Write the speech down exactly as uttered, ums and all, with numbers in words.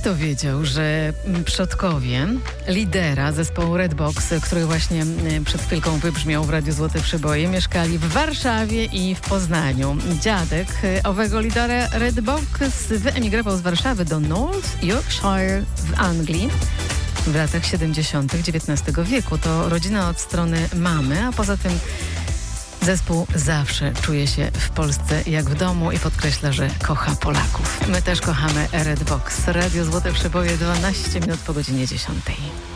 kto wiedział, że przodkowie lidera zespołu Redbox, który właśnie przed chwilką wybrzmiał w Radiu Złote Przeboje, mieszkali w Warszawie i w Poznaniu. Dziadek owego lidera Redbox wyemigrował z Warszawy do North Yorkshire w Anglii w latach siedemdziesiątych dziewiętnastego wieku. To rodzina od strony mamy, a poza tym zespół zawsze czuje się w Polsce jak w domu i podkreśla, że kocha Polaków. My też kochamy Redbox. Radio Złote Przeboje, dwanaście minut po godzinie dziesiątej.